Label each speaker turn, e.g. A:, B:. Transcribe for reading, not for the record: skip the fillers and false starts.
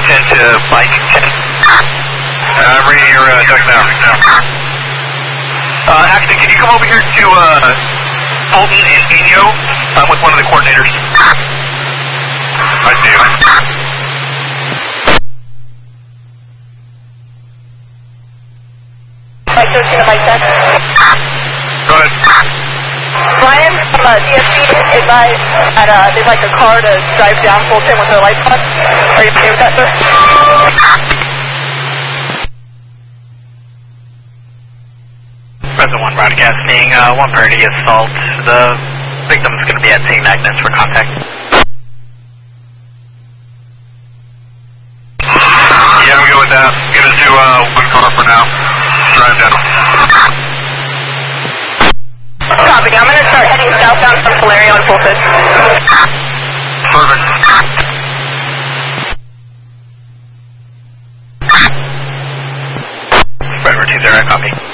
A: 10 to Mike 10. I'm reading your duck now. Actually, can you come over here to Fulton and Inyo? I'm with one of the coordinators. I do.
B: Mike 13 to Mike 10.
A: Go ahead.
B: Brian from DSP advised that they'd like a car to drive down Fulton with their lights on. Are you okay with that, sir?
A: Present 1 broadcasting, 1 priority assault. The victim is going to be at St. Agnes for contact. Yeah, I'm good with that. Get us to 1 car for now. Drive down.
B: Copy. I'm going to start heading southbound from Polaria on Fulton.
A: Perfect. Driver 20, copy.